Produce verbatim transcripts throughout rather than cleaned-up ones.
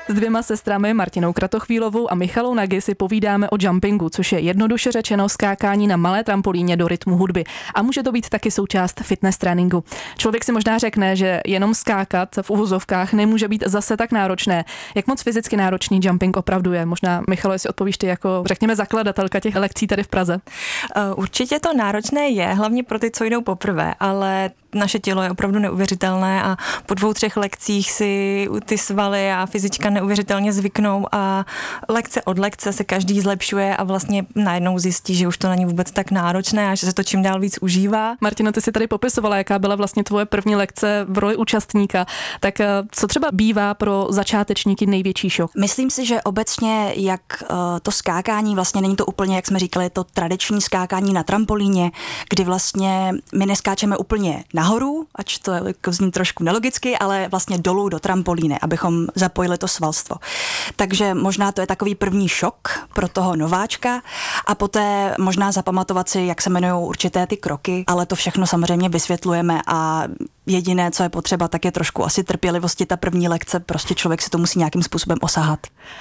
S dvěma sestrami Martinou Kratochvílovou a Michalou Nagy si povídáme o jumpingu, což je jednoduše řečeno skákání na malé trampolíně do rytmu hudby. A může to být taky součást fitness tréninku. Člověk si možná řekne, že jenom skákat v uvozovkách nemůže být zase tak náročné. Jak moc fyzicky náročný jumping opravdu je? Možná, Michalo, jestli odpovíš ty jako, řekněme, zakladatelka těch lekcí tady v Praze. Určitě to náročné je, hlavně pro ty, co jdou poprvé, ale naše tělo je opravdu neuvěřitelné a po dvou, třech lekcích si ty svaly a fyzička neuvěřitelně zvyknou a lekce od lekce se každý zlepšuje a vlastně najednou zjistí, že už to není vůbec tak náročné a že se to čím dál víc užívá. Martino, ty si tady popisovala, jaká byla vlastně tvoje první lekce v roli účastníka. Tak co třeba bývá pro začátečníky největší šok? Myslím si, že obecně jak to skákání vlastně není to úplně, jak jsme říkali, to tradiční skákání na trampolíně, kdy vlastně my neskáčeme úplně nahoru, ač to jako zní trošku nelogicky, ale vlastně dolů do trampolíny, abychom zapojili to svalstvo. Takže možná to je takový první šok pro toho nováčka a poté možná zapamatovat si, jak se jmenují určité ty kroky, ale to všechno samozřejmě vysvětlujeme a jediné, co je potřeba, tak je trošku asi trpělivosti, ta první lekce, prostě člověk si to musí nějakým způsobem osahat.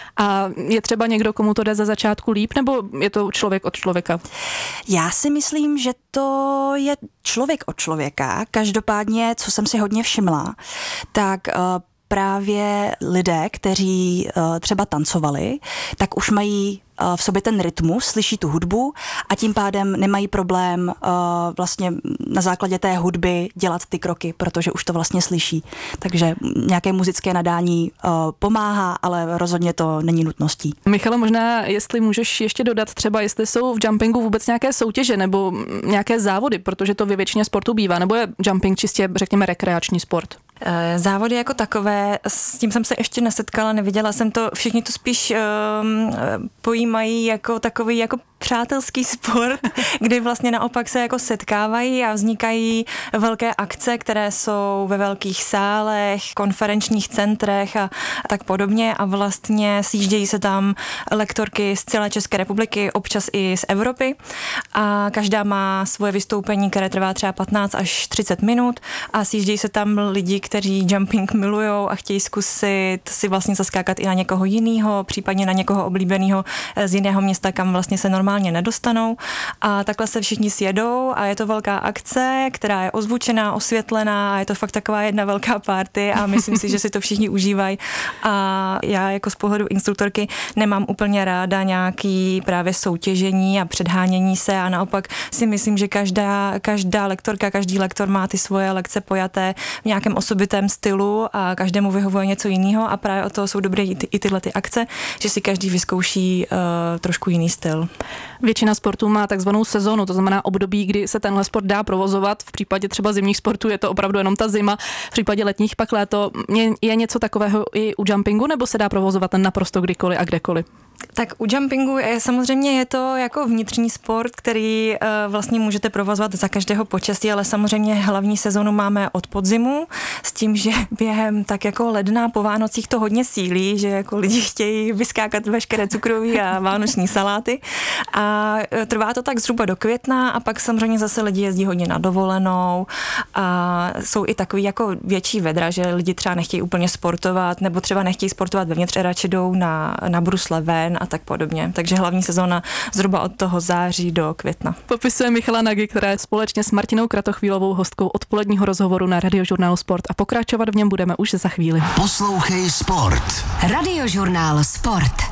A je třeba někdo, komu to jde za začátku líp, nebo je to člověk od člověka? Já si myslím, že to je člověk od člověka. Každopádně, co jsem si hodně všimla, tak uh, právě lidé, kteří uh, třeba tancovali, tak už mají uh, v sobě ten rytmus, slyší tu hudbu a tím pádem nemají problém uh, vlastně na základě té hudby dělat ty kroky, protože už to vlastně slyší. Takže nějaké muzické nadání uh, pomáhá, ale rozhodně to není nutností. Michale, možná jestli můžeš ještě dodat třeba, jestli jsou v jumpingu vůbec nějaké soutěže nebo nějaké závody, protože to ve většině sportů bývá, nebo je jumping čistě, řekněme, rekreační sport? Závody jako takové, s tím jsem se ještě nesetkala, neviděla jsem to, všichni to spíš um, pojímají jako takový jako přátelský sport, kdy vlastně naopak se jako setkávají a vznikají velké akce, které jsou ve velkých sálech, konferenčních centrech a tak podobně a vlastně sjíždějí se tam lektorky z celé České republiky, občas i z Evropy a každá má svoje vystoupení, které trvá třeba patnáct až třicet minut a sjíždějí se tam lidi, kteří jumping milujou a chtějí zkusit si vlastně zaskákat i na někoho jiného, případně na někoho oblíbeného z jiného města, kam vlastně se normálně nedostanou a takhle se všichni sjedou a je to velká akce, která je ozvučená, osvětlená a je to fakt taková jedna velká party a myslím si, že si to všichni užívají a já jako z pohledu instruktorky nemám úplně ráda nějaký právě soutěžení a předhánění se a naopak si myslím, že každá, každá lektorka, každý lektor má ty svoje lekce pojaté v nějakém osobitém stylu a každému vyhovuje něco jiného a právě o toho jsou dobré i, ty, i tyhle ty akce, že si každý vyzkouší uh, trošku jiný styl. Většina sportů má takzvanou sezónu, to znamená období, kdy se tenhle sport dá provozovat. V případě třeba zimních sportů je to opravdu jenom ta zima, v případě letních pak léto. Je něco takového i u jumpingu, nebo se dá provozovat naprosto kdykoliv a kdekoliv? Tak u jumpingu je, samozřejmě je to jako vnitřní sport, který uh, vlastně můžete provozovat za každého počasí, ale samozřejmě hlavní sezonu máme od podzimu s tím, že během tak jako ledna po Vánocích to hodně sílí, že jako lidi chtějí vyskákat veškeré cukroví a vánoční saláty a uh, trvá to tak zhruba do května a pak samozřejmě zase lidi jezdí hodně na dovolenou a jsou i takový jako větší vedra, že lidi třeba nechtějí úplně sportovat nebo třeba nechtějí sportovat vevnitř, radši jdou na, na brusle ven a tak podobně. Takže hlavní sezóna zhruba od toho září do května. Popisuje Michala Nagy, která je společně s Martinou Kratochvílovou hostkou odpoledního rozhovoru na Radiožurnálu Sport a pokračovat v něm budeme už za chvíli. Poslouchej Sport. Radiožurnál Sport.